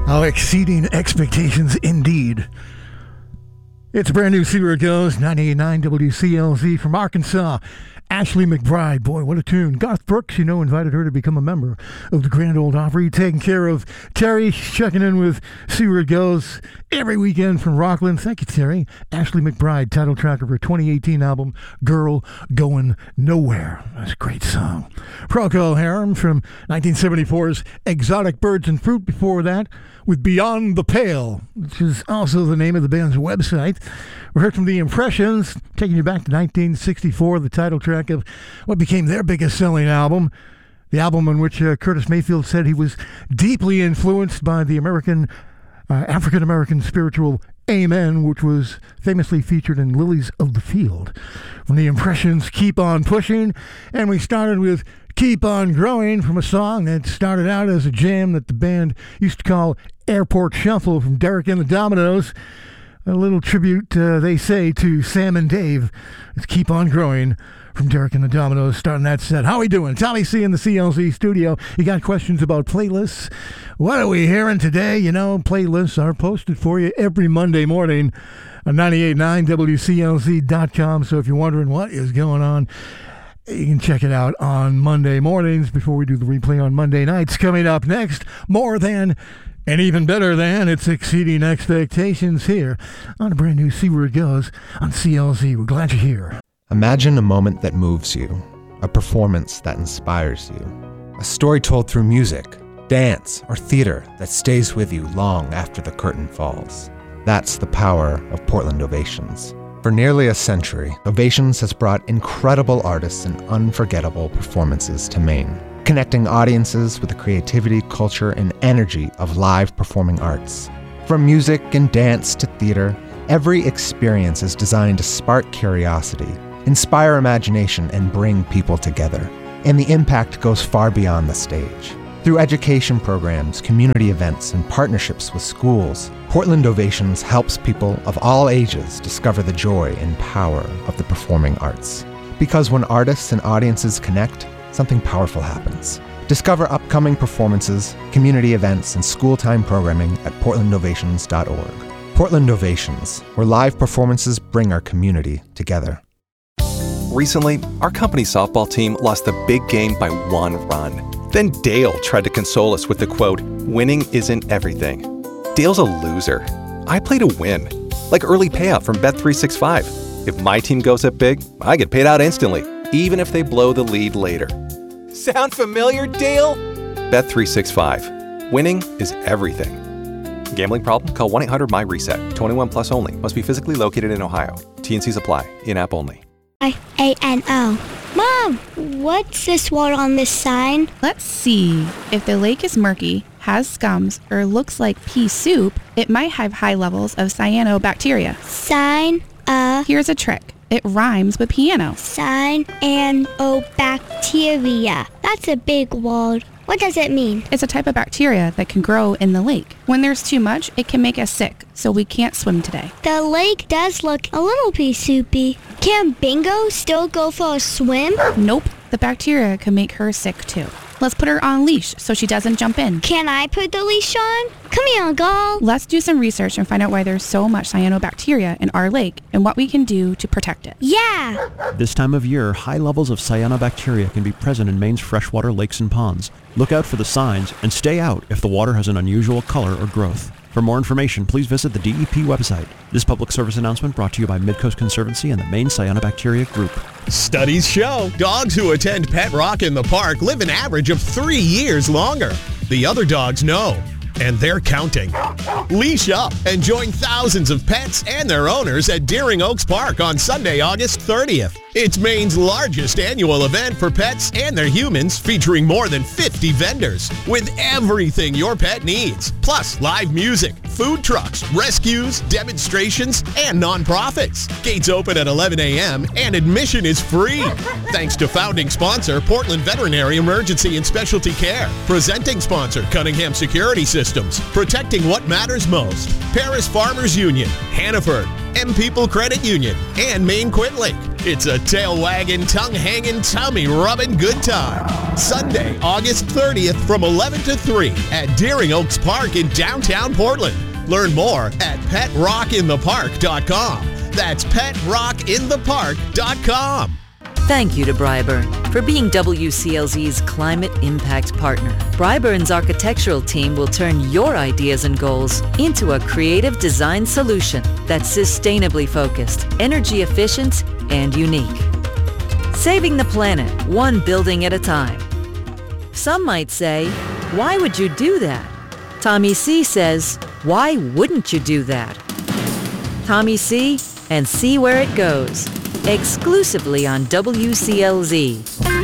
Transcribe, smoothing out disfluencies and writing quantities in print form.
Oh, exceeding expectations indeed. It's a brand new See Where It Goes, 98.9 WCLZ from Arkansas. Ashley McBride, boy, what a tune. Garth Brooks, invited her to become a member of the Grand Ole Opry. Taking care of Terry, checking in with See Where It Goes every weekend from Rockland. Thank you, Terry. Ashley McBride, title track of her 2018 album, Girl Going Nowhere. That's a great song. Procol Harum from 1974's Exotic Birds and Fruit. Before that, with Beyond the Pale, which is also the name of the band's website. We heard from The Impressions, taking you back to 1964, the title track of what became their biggest selling album. The album in which Curtis Mayfield said he was deeply influenced by the African-American spiritual Amen, which was famously featured in Lilies of the Field. From The Impressions, Keep On Pushing, and we started with Keep On Growing from a song that started out as a jam that the band used to call Airport Shuffle from Derek and the Dominoes. A little tribute, they say, to Sam and Dave. It's Keep On Growing from Derek and the Dominoes, starting that set. How we doing? Tommy C in the CLZ studio. You got questions about playlists? What are we hearing today? Playlists are posted for you every Monday morning on 989WCLZ.com. So if you're wondering what is going on, you can check it out on Monday mornings before we do the replay on Monday nights. Coming up next, more than and even better than, it's exceeding expectations here on a brand new See Where It Goes on CLZ. We're glad you're here. Imagine a moment that moves you, a performance that inspires you, a story told through music, dance, or theater that stays with you long after the curtain falls. That's the power of Portland Ovations. For nearly a century, Ovations has brought incredible artists and unforgettable performances to Maine, connecting audiences with the creativity, culture, and energy of live performing arts. From music and dance to theater, every experience is designed to spark curiosity, inspire imagination, and bring people together. And the impact goes far beyond the stage. Through education programs, community events, and partnerships with schools, Portland Ovations helps people of all ages discover the joy and power of the performing arts. Because when artists and audiences connect, something powerful happens. Discover upcoming performances, community events, and school-time programming at portlandovations.org. Portland Ovations, where live performances bring our community together. Recently, our company softball team lost the big game by 1 run. Then Dale tried to console us with the quote, "Winning isn't everything." Dale's a loser. I play to win, like early payout from Bet365. If my team goes up big, I get paid out instantly, even if they blow the lead later. Sound familiar, Dale? Bet365. Winning is everything. Gambling problem? Call 1-800-MY-RESET. 21 plus only. Must be physically located in Ohio. T&Cs apply. In-app only. I-A-N-O. Mom, what's this water on this sign? Let's see. If the lake is murky, has scums, or looks like pea soup, it might have high levels of cyanobacteria. Here's a trick. It rhymes with piano. Cyanobacteria. That's a big word. What does it mean? It's a type of bacteria that can grow in the lake. When there's too much, it can make us sick, so we can't swim today. The lake does look a little pea soupy. Can Bingo still go for a swim? Nope. The bacteria can make her sick too. Let's put her on a leash so she doesn't jump in. Can I put the leash on? Come here, girl. Let's do some research and find out why there's so much cyanobacteria in our lake and what we can do to protect it. Yeah! This time of year, high levels of cyanobacteria can be present in Maine's freshwater lakes and ponds. Look out for the signs and stay out if the water has an unusual color or growth. For more information, please visit the DEP website. This public service announcement brought to you by Midcoast Conservancy and the Maine Cyanobacteria Group. Studies show dogs who attend Pet Rock in the park live an average of 3 years longer. The other dogs know, and they're counting. Leash up and join thousands of pets and their owners at Deering Oaks Park on Sunday, August 30th. It's Maine's largest annual event for pets and their humans, featuring more than 50 vendors with everything your pet needs. Plus, live music, food trucks, rescues, demonstrations, and nonprofits. Gates open at 11 a.m. and admission is free. Thanks to founding sponsor, Portland Veterinary Emergency and Specialty Care. Presenting sponsor, Cunningham Security Systems. Protecting what matters most. Paris Farmers Union, Hannaford, M People Credit Union, and Maine Quit Lake. It's a tail-wagging, tongue-hanging, tummy-rubbing good time. Sunday, August 30th from 11 to 3 at Deering Oaks Park in downtown Portland. Learn more at PetRockInThePark.com. That's PetRockInThePark.com. Thank you to Bryburn for being WCLZ's Climate Impact Partner. Bryburn's architectural team will turn your ideas and goals into a creative design solution that's sustainably focused, energy efficient, and unique. Saving the planet, one building at a time. Some might say, why would you do that? Tommy C says, why wouldn't you do that? Tommy C, and see where it goes. Exclusively on WCLZ.